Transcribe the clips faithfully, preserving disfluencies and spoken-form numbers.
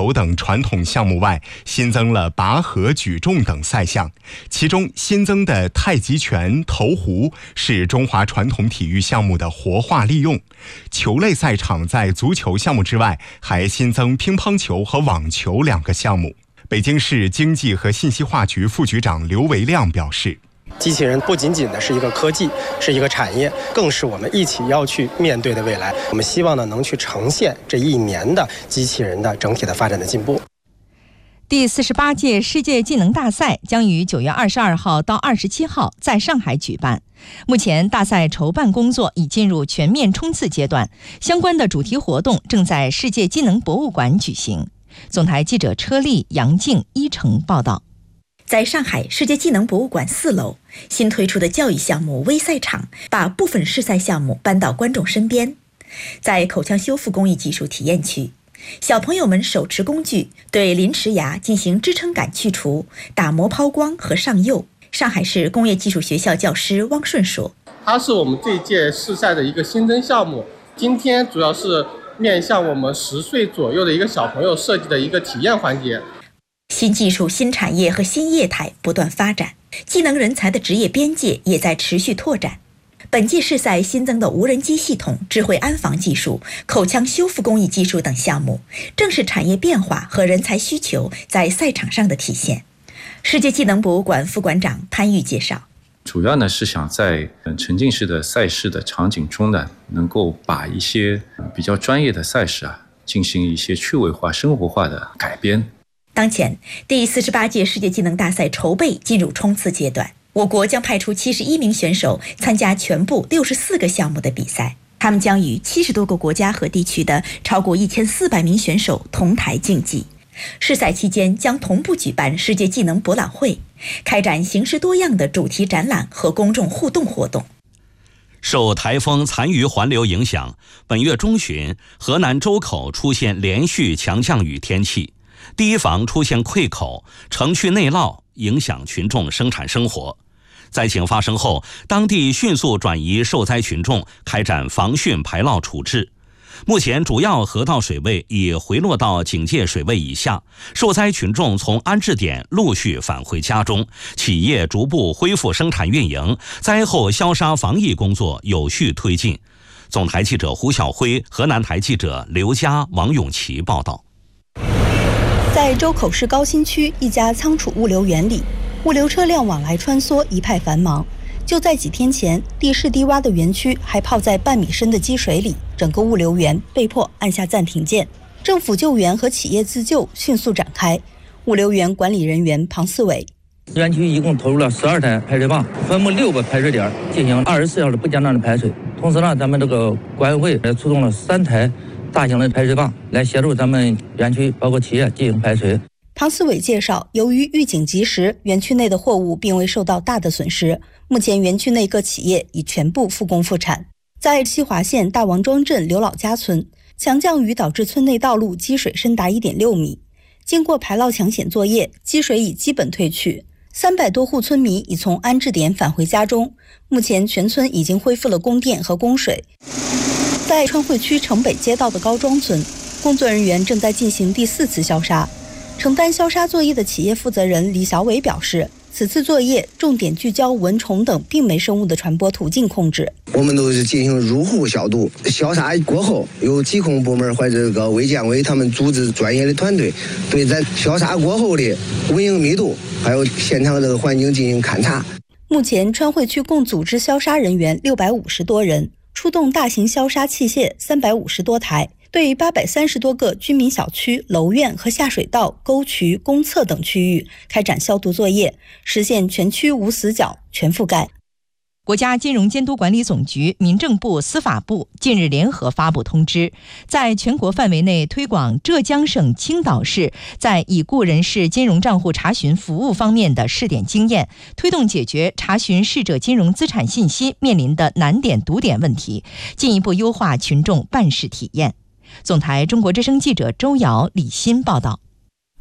球等传统项目外，新增了拔河、举重等赛项。其中新增的太极拳、投壶是中华传统体育项目的活化利用。球类赛场在足球项目之外，还新增乒乓球和网球两个项目。北京市经济和信息化局副局长刘维亮表示， 机器人不仅仅的是一个科技，是一个产业，更是我们一起要去面对的未来。我们希望呢，能去呈现这一年的机器人的整体的发展的进步。 第四十八届世界技能大赛将于九月二十二号到二十七号在上海举办。目前大赛筹办工作已进入全面冲刺阶段，相关的主题活动正在世界技能博物馆举行。总台记者车丽、杨静、一成报道。 在上海世界技能博物馆四楼，新推出的教育项目微赛场把部分试赛项目搬到观众身边。在口腔修复工艺技术体验区，小朋友们手持工具对临齿牙进行支撑感去除、打磨抛光和上釉。上海市工业技术学校教师汪顺说， 它是我们这一届试赛的一个新增项目，今天主要是面向我们十岁左右的一个小朋友设计的一个体验环节。 新技术、新产业和新业态不断发展，技能人才的职业边界也在持续拓展。本届试赛新增的无人机系统、智慧安防技术、口腔修复工艺技术等项目，正是产业变化和人才需求在赛场上的体现。世界技能博物馆副馆长潘玉介绍， 主要呢是想在沉浸式的赛事的场景中呢，能够把一些比较专业的赛事啊，进行一些趣味化、生活化的改编。 当前，第四十八届世界技能大赛筹备进入冲刺阶段，我国将派出七十一名选手参加全部六十四个项目的比赛，他们将与七十多个国家和地区的超过一千四百名选手同台竞技。试赛期间将同步举办世界技能博览会，开展形式多样的主题展览和公众互动活动。 受台风残余环流影响，本月中旬，河南周口出现连续强降雨天气。堤防出现溃口，城区内涝，影响群众生产生活。灾情发生后，当地迅速转移受灾群众，开展防汛排涝处置。目前主要河道水位已回落到警戒水位以下，受灾群众从安置点陆续返回家中，企业逐步恢复生产运营，灾后消杀防疫工作有序推进。总台记者胡晓辉，河南台记者刘佳、王永琪报道。 在周口市高新区一家仓储物流园里，物流车辆往来穿梭，一派繁忙。就在几天前，地势低洼的园区还泡在半米深的积水里，整个物流园被迫按下暂停键。政府救援和企业自救迅速展开。物流园管理人员庞思伟， 园区一共投入了十二台排水泵，分布六个排水点，进行二十四小时不间断的排水。同时呢，咱们这个管委会也出动了三台大型的排水泵来协助咱们园区包括企业进行排水。 庞思伟介绍，由于预警及时，园区内的货物并未受到大的损失。目前园区内各企业已全部复工复产。在西华县大王庄镇刘老家村，强降雨导致村内道路积水深达 一点六米，经过排涝抢险作业，积水已基本退去，三百多户村民已从安置点返回家中。目前全村已经恢复了供电和供水。在川汇区城北街道的高庄村，工作人员正在进行第四次消杀。承担消杀作业的企业负责人李小伟表示，此次作业重点聚焦蚊虫等病媒生物的传播途径控制。 我们都是进行入户消毒，消杀过后，由疾控部门或者这个卫健委他们组织专业的团队，对咱消杀过后的蚊蝇密度还有现场这个环境进行勘察。 目前川汇区共组织消杀人员六百五十多人，出动大型消杀器械三百五十多台。对八百三十多个居民小区、楼院和下水道、沟渠、公厕等区域开展消毒作业，实现全区无死角、全覆盖。 国家金融监督管理总局、民政部、司法部近日联合发布通知，在全国范围内推广浙江省青岛市在已故人士金融账户查询服务方面的试点经验，推动解决查询逝者金融资产信息面临的难点堵点问题，进一步优化群众办事体验。总台中国之声记者周瑶、李欣报道。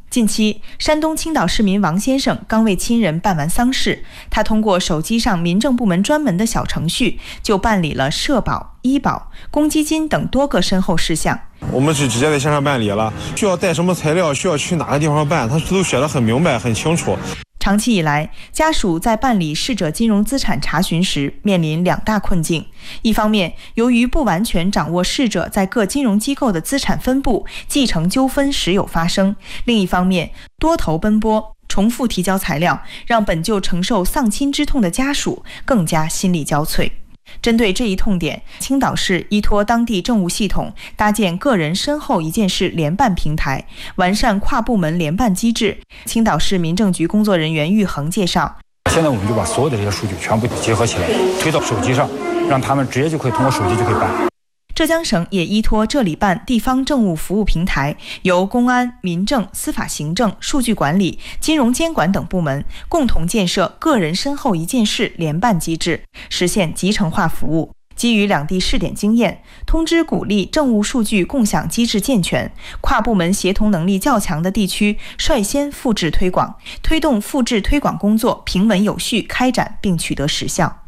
近期，山东青岛市民王先生刚为亲人办完丧事，他通过手机上民政部门专门的小程序，就办理了社保、医保、公积金等多个身后事项。 我们是直接在线上办理了，需要带什么材料，需要去哪个地方办，他都写得很明白、很清楚。 长期以来，家属在办理逝者金融资产查询时面临两大困境：一方面，由于不完全掌握逝者在各金融机构的资产分布，继承纠纷时有发生；另一方面，多头奔波，重复提交材料，让本就承受丧亲之痛的家属更加心力交瘁。针对这一痛点，青岛市依托当地政务系统，搭建个人身后一件事联办平台，完善跨部门联办机制。青岛市民政局工作人员玉恒介绍， 现在我们就把所有的这些数据全部结合起来，推到手机上，让他们直接就可以通过手机就可以办。 浙江省也依托这里办地方政务服务平台，由公安、民政、司法行政、数据管理、金融监管等部门共同建设个人身后一件事联办机制，实现集成化服务。基于两地试点经验，通知鼓励政务数据共享机制健全，跨部门协同能力较强的地区率先复制推广，推动复制推广工作平稳有序开展并取得实效。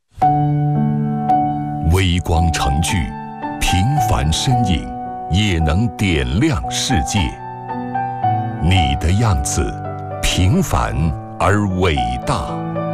微光成炬，平凡身影也能点亮世界。你的样子，平凡而伟大。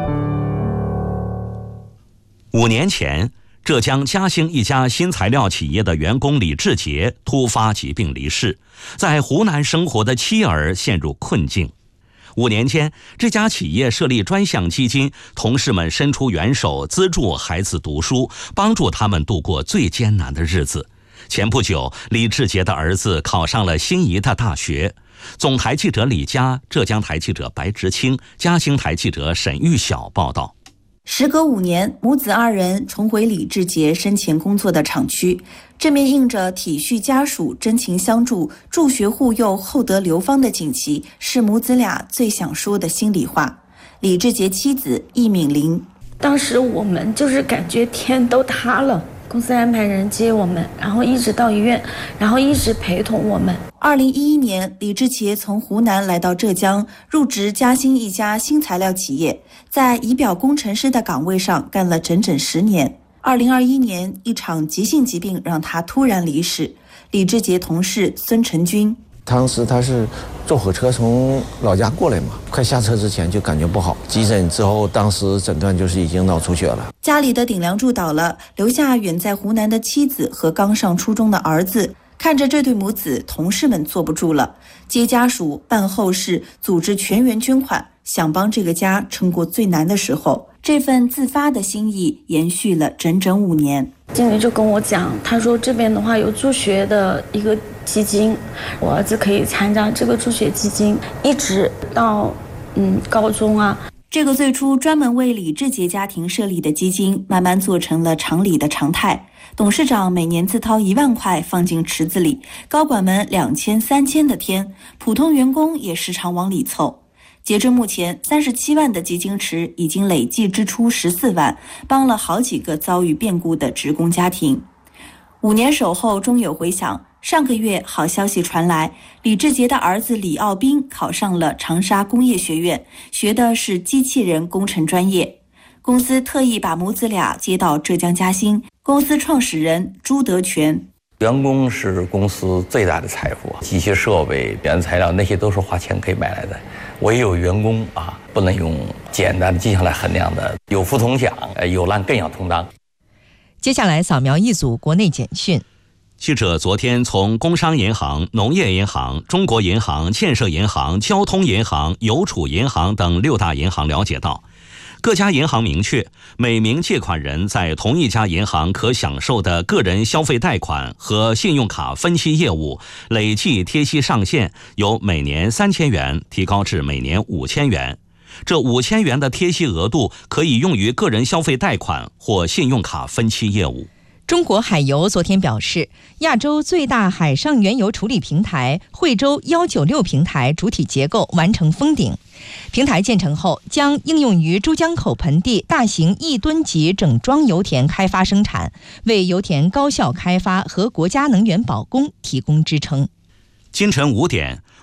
五年前，浙江嘉兴一家新材料企业的员工李志杰突发疾病离世，在湖南生活的妻儿陷入困境。五年间，这家企业设立专项基金，同事们伸出援手，资助孩子读书，帮助他们度过最艰难的日子。前不久，李志杰的儿子考上了心仪的大学。总台记者李佳，浙江台记者白直清，嘉兴台记者沈玉晓报道。 时隔五年，母子二人重回李志杰生前工作的厂区，这面印着体恤家属、真情相助、助学护幼、厚德流芳的锦旗，是母子俩最想说的心里话。李志杰妻子易敏玲， 当时我们就是感觉天都塌了，公司安排人接我们，然后一直到医院，然后一直陪同我们。 二零一一年，李志杰从湖南来到浙江，入职嘉兴一家新材料企业，在仪表工程师的岗位上干了整整十年。二零二一年，一场急性疾病让他突然离世。李志杰同事孙成军， 当时他是坐火车从老家过来嘛，快下车之前就感觉不好，急诊之后当时诊断就是已经脑出血了。 家里的顶梁柱倒了，留下远在湖南的妻子和刚上初中的儿子。看着这对母子，同事们坐不住了，接家属、办后事、组织全员捐款，想帮这个家撑过最难的时候。这份自发的心意延续了整整五年。 经理就跟我讲，他说这边的话有助学的一个基金，我儿子可以参加这个助学基金，一直到嗯高中啊。 这个最初专门为李志杰家庭设立的基金，慢慢做成了厂里的常态。董事长每年自掏一万块放进池子里，高管们两千、三千的添，普通员工也时常往里凑。截至目前，三十七万的基金池已经累计支出十四万，帮了好几个遭遇变故的职工家庭。五年守候终有回响，上个月好消息传来，李志杰的儿子李奥斌考上了长沙工业学院，学的是机器人工程专业。公司特意把母子俩接到浙江嘉兴，公司创始人朱德全， 员工是公司最大的财富，机械设备、原材料那些都是花钱可以买来的，唯有员工啊，不能用简单的绩效来衡量的，有福同享，有难更要同当。 接下来扫描一组国内简讯。 记者昨天从工商银行、农业银行、中国银行、建设银行、交通银行、邮储银行等六大银行了解到，各家银行明确，每名借款人在同一家银行可享受的个人消费贷款和信用卡分期业务累计贴息上限由每年三千元提高至每年五千元。这五千元的贴息额度可以用于个人消费贷款或信用卡分期业务。 中国海油昨天表示，亚洲最大海上原油处理平台惠州一九六平台主体结构完成封顶。平台建成后，将应用于珠江口盆地大型亿吨级整装油田开发生产，为油田高效开发和国家能源保供提供支撑。 今晨五点，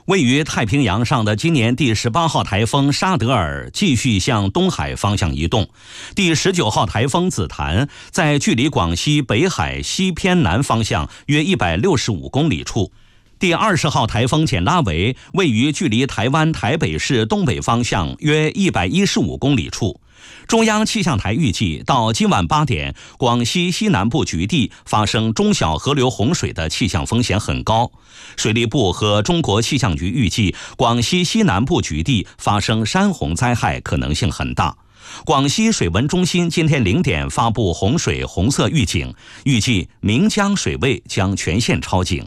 位于太平洋上的今年第十八号台风沙德尔继续向东海方向移动，第十九号台风紫檀在距离广西北海西偏南方向约一百六十五公里处，第二十号台风简拉维位于距离台湾台北市东北方向约一百一十五公里处。中央气象台预计，到今晚八点，广西西南部局地发生中小河流洪水的气象风险很高。水利部和中国气象局预计，广西西南部局地发生山洪灾害可能性很大。广西水文中心今天零点发布洪水红色预警，预计岷江水位将全线超警。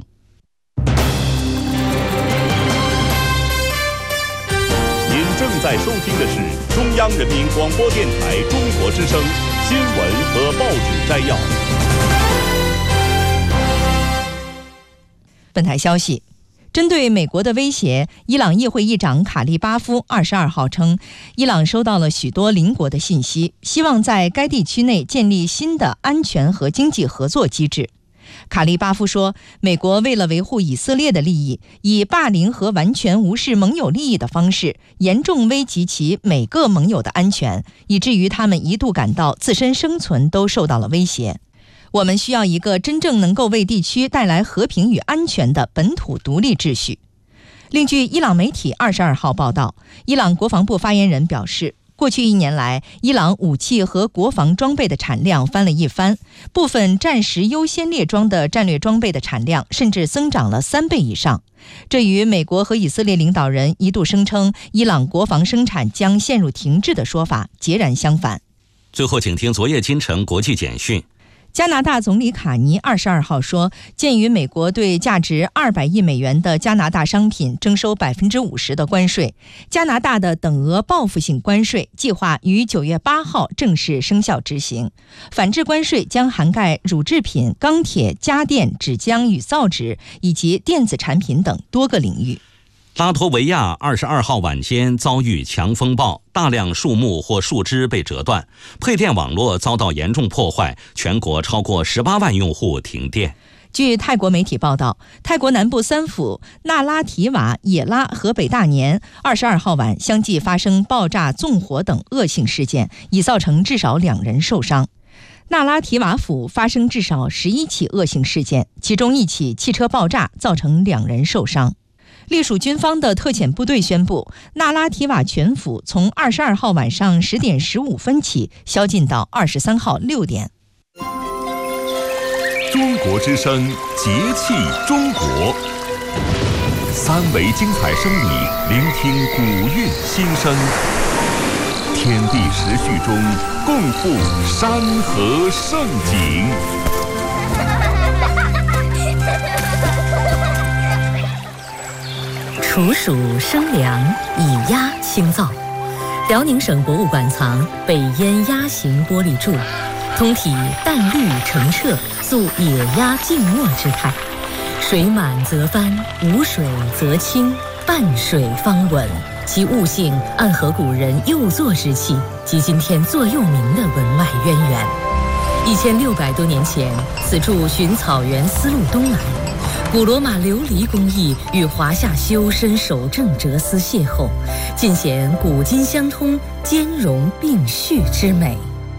正在收听的是中央人民广播电台中国之声新闻和报纸摘要。 本台消息，针对美国的威胁，伊朗议会议长卡利巴夫二十二号称，伊朗收到了许多邻国的信息，希望在该地区内建立新的安全和经济合作机制。卡利巴夫说，美国为了维护以色列的利益，以霸凌和完全无视盟友利益的方式，严重危及其每个盟友的安全，以至于他们一度感到自身生存都受到了威胁。我们需要一个真正能够为地区带来和平与安全的本土独立秩序。另据伊朗媒体二十二号报道，伊朗国防部发言人表示，过去一年来，伊朗武器和国防装备的产量翻了一番，部分战时优先列装的战略装备的产量甚至增长了三倍以上。这与美国和以色列领导人一度声称伊朗国防生产将陷入停滞的说法截然相反。 最后，请听昨夜今晨国际简讯。 加拿大总理卡尼二十二号说，鉴于美国对价值二百亿美元的加拿大商品征收百分之五十的关税，加拿大的等额报复性关税计划于九月八号正式生效执行。反制关税将涵盖乳制品、钢铁、家电、纸浆与造纸以及电子产品等多个领域。 拉脱维亚二十二号晚间遭遇强风暴，大量树木或树枝被折断，配电网络遭到严重破坏，全国超过十八万用户停电。 据泰国媒体报道，泰国南部三府那拉提瓦、野拉和北大年二十二号晚相继发生爆炸、纵火等恶性事件，已造成至少两人受伤。那拉提瓦府发生至少十一起恶性事件，其中一起汽车爆炸造成两人受伤。隶属军方的特遣部队宣布，那拉提瓦全府从二十二号晚上十点十五分起宵禁到二十三号六点。 中国之声节气中国，三维精彩声里聆听古韵心声，天地时序中共赴山河盛景。 处暑生凉，以鸭清燥。辽宁省博物馆藏北燕鸭形玻璃柱，通体淡绿澄澈，塑野鸭静默之态。水满则翻，无水则清，半水方稳。其物性暗合古人右坐之气及今天座右铭的文脉渊源。一千六百多年前，此柱循草原丝路东来。古罗马琉璃工艺与华夏修身守正哲思邂逅，尽显古今相通、兼容并蓄之美。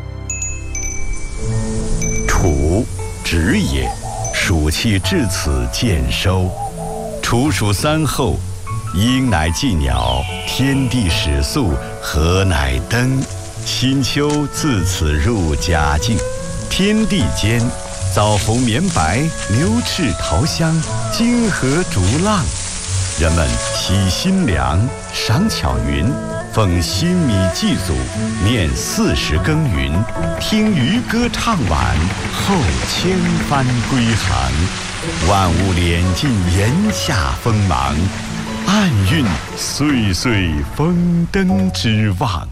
处，止也，暑气至此渐收。处暑三候，鹰乃祭鸟，天地始肃，禾乃登。新秋自此入佳境，天地间。枣红绵白，牛翅桃香，金河逐浪。人们喜新粮，赏巧云，奉新米祭祖，念四时耕耘，听渔歌唱晚，后千帆归航。万物敛尽炎夏锋芒，暗蕴岁岁丰登之望。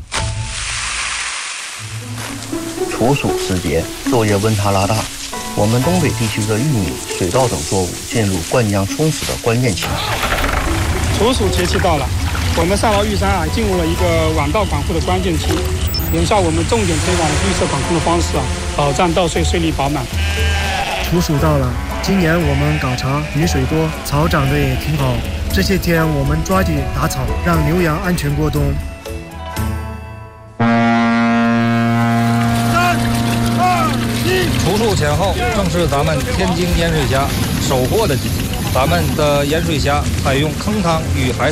处暑时节，昼夜温差拉大，我们东北地区的玉米、水稻等作物进入灌浆充实的关键期。 处暑节气到了，我们上饶玉山啊，进入了一个晚稻管护的关键期。眼下我们重点推广绿色管控的方式啊，保障稻穗穗粒饱满。 处暑到了，今年我们岗茶雨水多，草长得也挺好， 这些天我们抓紧打草，让牛羊安全过冬。 三二一，除树前后正是咱们天津盐水虾收获的季节。咱们的盐水虾采用坑汤与海